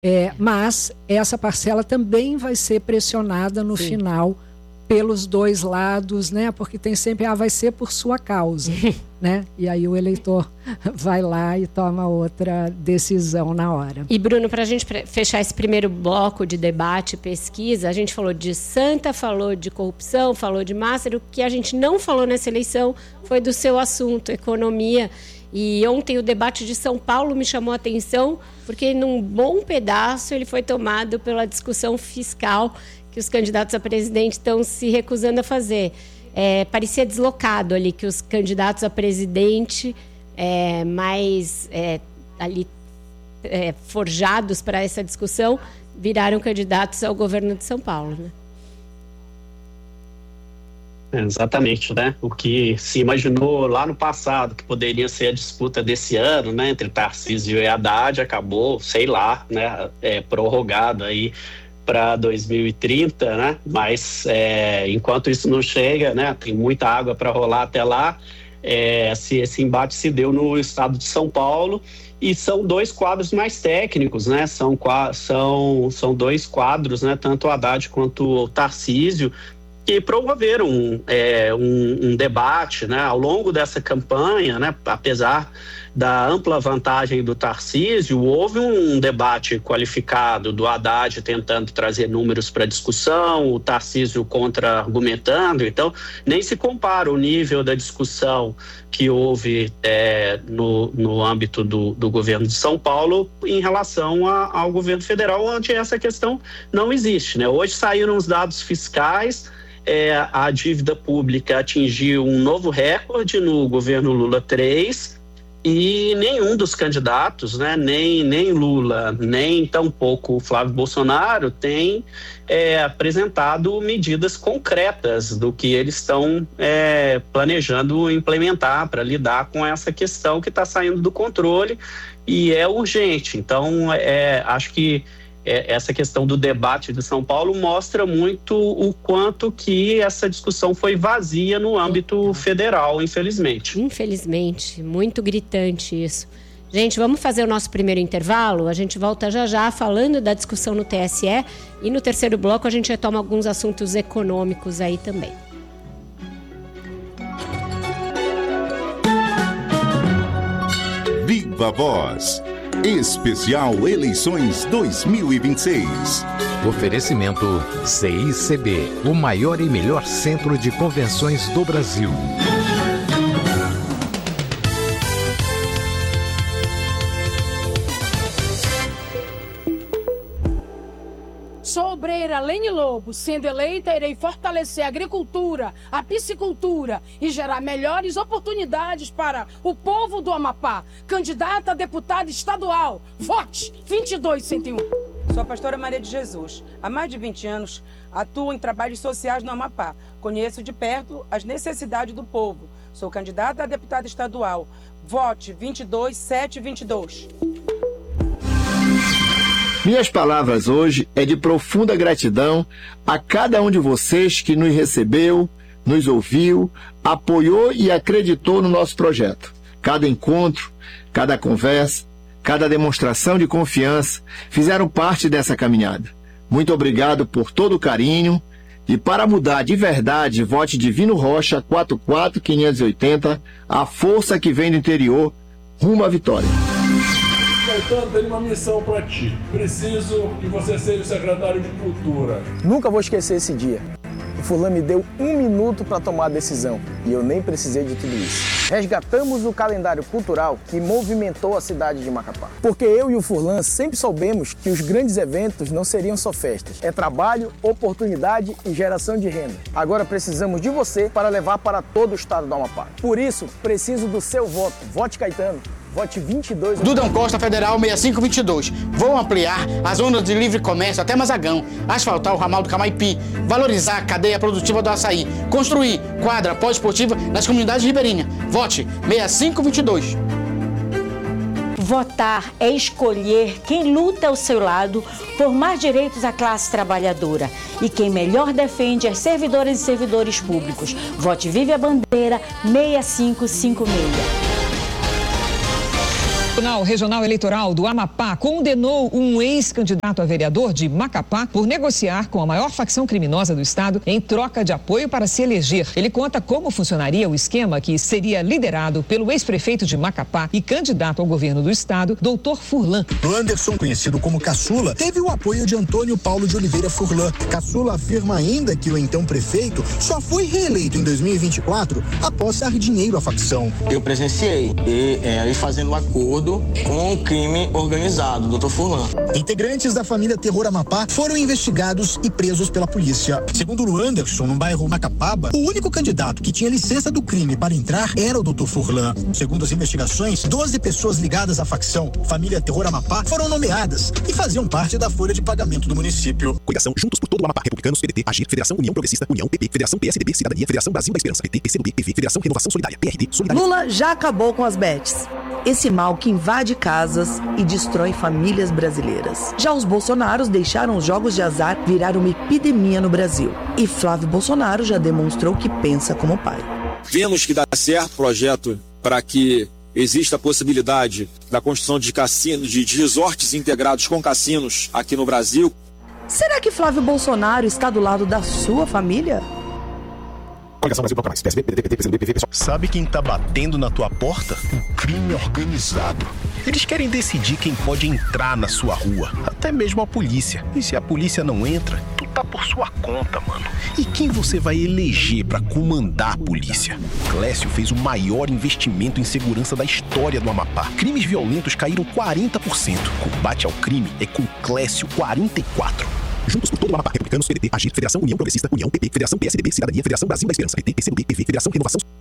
Mas essa parcela também vai ser pressionada no final pelos dois lados, né? Porque tem sempre, vai ser por sua causa, né? E aí o eleitor vai lá e toma outra decisão na hora. E Bruno, para a gente fechar esse primeiro bloco de debate e pesquisa, a gente falou de Santa, falou de corrupção, falou de Master. O que a gente não falou nessa eleição foi do seu assunto, economia. E ontem o debate de São Paulo me chamou a atenção, porque num bom pedaço ele foi tomado pela discussão fiscal que os candidatos a presidente estão se recusando a fazer. Parecia deslocado ali que os candidatos a presidente forjados para essa discussão viraram candidatos ao governo de São Paulo, né? Exatamente, né? O que se imaginou lá no passado que poderia ser a disputa desse ano, né, entre Tarcísio e Haddad, acabou, sei lá, né, prorrogado aí para 2030, né? Mas enquanto isso não chega, né, tem muita água para rolar até lá. Esse embate se deu no estado de São Paulo e são dois quadros mais técnicos, né? São dois quadros, né? Tanto o Haddad quanto o Tarcísio, que promoveram um debate, né, ao longo dessa campanha, né, apesar da ampla vantagem do Tarcísio, houve um debate qualificado do Haddad tentando trazer números para discussão, o Tarcísio contra-argumentando. Então nem se compara o nível da discussão que houve no âmbito do governo de São Paulo em relação ao governo federal, onde essa questão não existe, né? Hoje saíram os dados fiscais. A dívida pública atingiu um novo recorde no governo Lula III e nenhum dos candidatos, né, nem Lula, nem tampouco Flávio Bolsonaro tem apresentado medidas concretas do que eles estão planejando implementar para lidar com essa questão que está saindo do controle e é urgente. Então, acho que essa questão do debate de São Paulo mostra muito o quanto que essa discussão foi vazia no âmbito federal, infelizmente. Infelizmente, muito gritante isso. Gente, vamos fazer o nosso primeiro intervalo? A gente volta já falando da discussão no TSE e no terceiro bloco a gente retoma alguns assuntos econômicos aí também. Viva a Voz. Especial Eleições 2026. Oferecimento CICB, o maior e melhor centro de convenções do Brasil. Sou obreira Lene Lobo. Sendo eleita, irei fortalecer a agricultura, a piscicultura e gerar melhores oportunidades para o povo do Amapá. Candidata a deputada estadual. Vote 22101. Sou a pastora Maria de Jesus. Há mais de 20 anos, atuo em trabalhos sociais no Amapá. Conheço de perto as necessidades do povo. Sou candidata a deputada estadual. Vote 22722. Minhas palavras hoje é de profunda gratidão a cada um de vocês que nos recebeu, nos ouviu, apoiou e acreditou no nosso projeto. Cada encontro, cada conversa, cada demonstração de confiança fizeram parte dessa caminhada. Muito obrigado por todo o carinho e para mudar de verdade, vote Divino Rocha 44580, a força que vem do interior, rumo à vitória. Caetano, tenho uma missão para ti. Preciso que você seja o secretário de Cultura. Nunca vou esquecer esse dia. O Furlan me deu 1 minuto para tomar a decisão e eu nem precisei de tudo isso. Resgatamos o calendário cultural que movimentou a cidade de Macapá. Porque eu e o Furlan sempre soubemos que os grandes eventos não seriam só festas. É trabalho, oportunidade e geração de renda. Agora precisamos de você para levar para todo o estado do Amapá. Por isso, preciso do seu voto. Vote Caetano. Vote 22. Dudão Costa Federal 6522. Vou ampliar a zona de livre comércio até Mazagão, asfaltar o ramal do Camaipi, valorizar a cadeia produtiva do açaí, construir quadra pós-esportiva nas comunidades ribeirinhas. Vote 6522. Votar é escolher quem luta ao seu lado por mais direitos à classe trabalhadora e quem melhor defende as servidoras e servidores públicos. Vote Vive a Bandeira 6556. O Tribunal Regional Eleitoral do Amapá condenou um ex-candidato a vereador de Macapá por negociar com a maior facção criminosa do estado em troca de apoio para se eleger. Ele conta como funcionaria o esquema que seria liderado pelo ex-prefeito de Macapá e candidato ao governo do estado, Dr. Furlan. Anderson, conhecido como Caçula, teve o apoio de Antônio Paulo de Oliveira Furlan. Caçula afirma ainda que o então prefeito só foi reeleito em 2024 após dar dinheiro à facção. Eu presenciei ele fazendo um acordo com o crime organizado, Dr. Furlan. Integrantes da família Terror Amapá foram investigados e presos pela polícia. Segundo o Anderson, no bairro Macapaba, o único candidato que tinha licença do crime para entrar era o Dr. Furlan. Segundo as investigações, 12 pessoas ligadas à facção família Terror Amapá foram nomeadas e faziam parte da folha de pagamento do município. Coligação Juntos por Todo o Amapá, Republicanos, PDT, AGIR, Federação União Progressista, União, PP, Federação PSDB, Cidadania, Federação Brasil da Esperança, PT, PCdoB, PV, Federação Renovação Solidária, PRD, Solidariedade. Lula já acabou com as bets. Esse mal que invade casas e destrói famílias brasileiras. Já os bolsonaros deixaram os jogos de azar virar uma epidemia no Brasil. E Flávio Bolsonaro já demonstrou que pensa como pai. Vemos que dá certo o projeto para que exista a possibilidade da construção de cassinos, de resorts integrados com cassinos aqui no Brasil. Será que Flávio Bolsonaro está do lado da sua família? Sabe quem tá batendo na tua porta? O crime organizado. Eles querem decidir quem pode entrar na sua rua, até mesmo a polícia. E se a polícia não entra, tu tá por sua conta, mano. E quem você vai eleger pra comandar a polícia? Clécio fez o maior investimento em segurança da história do Amapá. Crimes violentos caíram 40%. Combate ao crime é com Clécio 44%. Juntos por Todo o Amapá, Republicanos, PDT, AGIR, Federação União Progressista, União, PP, Federação PSDB, Cidadania, Federação Brasil da Esperança, PT, PCdoB, PV, Federação Renovação